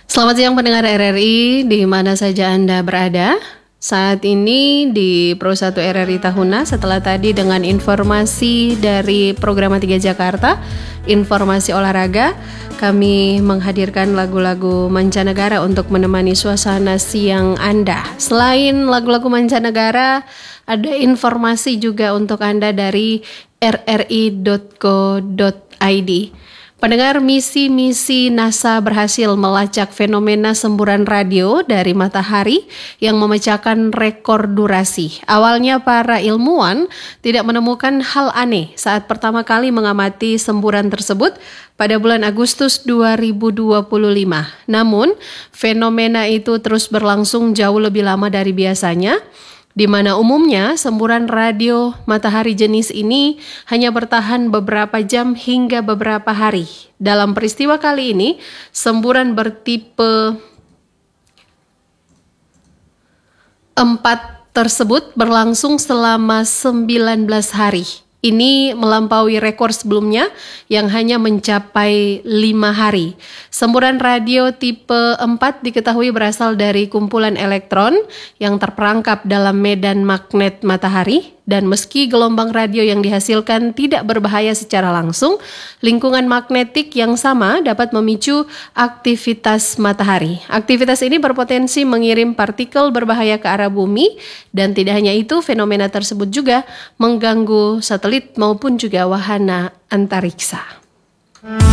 Selamat siang pendengar RRI di mana saja Anda berada. Saat ini di Pro 1 RRI Tahuna, setelah tadi dengan informasi dari Program 3 Jakarta, informasi olahraga, kami menghadirkan lagu-lagu mancanegara untuk menemani suasana siang Anda. Selain lagu-lagu mancanegara, ada informasi juga untuk Anda dari rri.co.id. Pendengar, misi NASA berhasil melacak fenomena semburan radio dari matahari yang memecahkan rekor durasi. Awalnya para ilmuwan tidak menemukan hal aneh saat pertama kali mengamati semburan tersebut pada bulan Agustus 2025. Namun, fenomena itu terus berlangsung jauh lebih lama dari biasanya, di mana umumnya semburan radio matahari jenis ini hanya bertahan beberapa jam hingga beberapa hari. Dalam peristiwa kali ini, semburan bertipe 4 tersebut berlangsung selama 19 hari. Ini melampaui rekor sebelumnya yang hanya mencapai 5 hari. Semburan radio tipe 4 diketahui berasal dari kumpulan elektron yang terperangkap dalam medan magnet matahari, dan meski gelombang radio yang dihasilkan tidak berbahaya secara langsung, lingkungan magnetik yang sama dapat memicu aktivitas matahari. Aktivitas ini berpotensi mengirim partikel berbahaya ke arah bumi, dan tidak hanya itu, fenomena tersebut juga mengganggu satelit maupun juga wahana antariksa.